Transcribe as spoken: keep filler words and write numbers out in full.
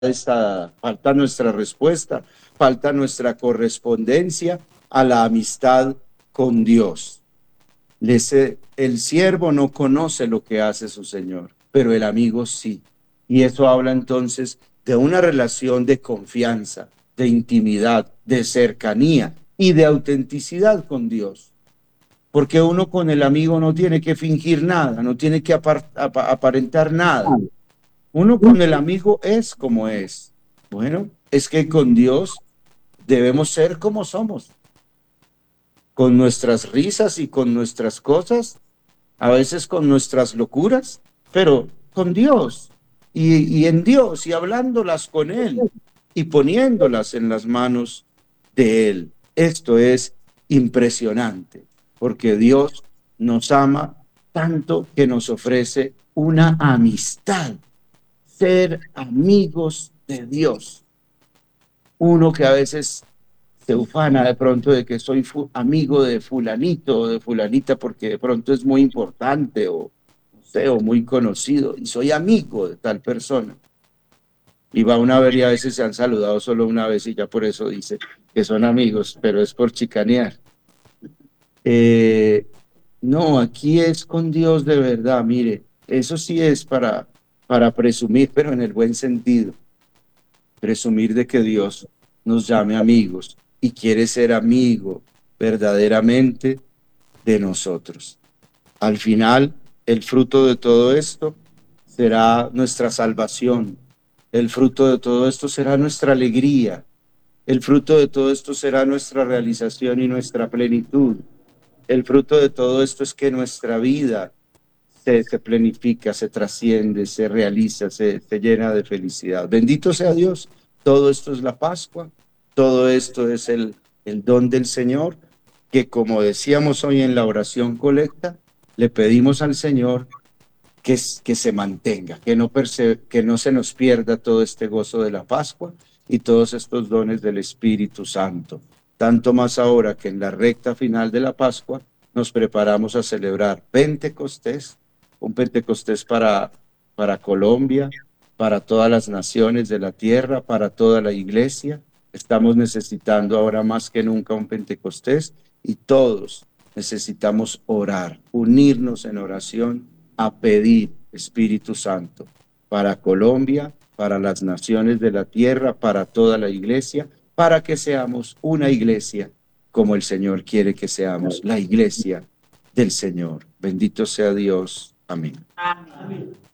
está, falta nuestra respuesta, falta nuestra correspondencia a la amistad con Dios. Les, el siervo no conoce lo que hace su Señor, pero el amigo sí. Y eso habla entonces de una relación de confianza, de intimidad, de cercanía y de autenticidad con Dios. Porque uno con el amigo no tiene que fingir nada, no tiene que apar, ap, aparentar nada. Uno con el amigo es como es. Bueno, es que con Dios debemos ser como somos, con nuestras risas y con nuestras cosas, a veces con nuestras locuras, pero con Dios y, y en Dios y hablándolas con Él y poniéndolas en las manos de Él. Esto es impresionante, porque Dios nos ama tanto que nos ofrece una amistad, ser amigos de Dios. Uno que a veces se ufana de pronto de que soy amigo de fulanito o de fulanita porque de pronto es muy importante o, no sé, o muy conocido y soy amigo de tal persona. Y va una vez y a veces se han saludado solo una vez y ya por eso dice que son amigos, pero es por chicanear. Eh, no, aquí es con Dios de verdad, mire, eso sí es para, para presumir, pero en el buen sentido. Presumir de que Dios nos llame amigos y quiere ser amigo verdaderamente de nosotros. Al final, el fruto de todo esto será nuestra salvación. El fruto de todo esto será nuestra alegría. El fruto de todo esto será nuestra realización y nuestra plenitud. El fruto de todo esto es que nuestra vida se, se planifica, se trasciende, se realiza, se, se llena de felicidad. Bendito sea Dios. Todo esto es la Pascua. Todo esto es el, el don del Señor, que como decíamos hoy en la oración colecta, le pedimos al Señor que, que se mantenga, que no, perse, que no se nos pierda todo este gozo de la Pascua y todos estos dones del Espíritu Santo. Tanto más ahora que en la recta final de la Pascua nos preparamos a celebrar Pentecostés, un Pentecostés para, para Colombia, para todas las naciones de la tierra, para toda la iglesia. Estamos necesitando ahora más que nunca un Pentecostés y todos necesitamos orar, unirnos en oración a pedir Espíritu Santo para Colombia, para las naciones de la tierra, para toda la iglesia, para que seamos una iglesia como el Señor quiere que seamos, la iglesia del Señor. Bendito sea Dios. Amén. Amén.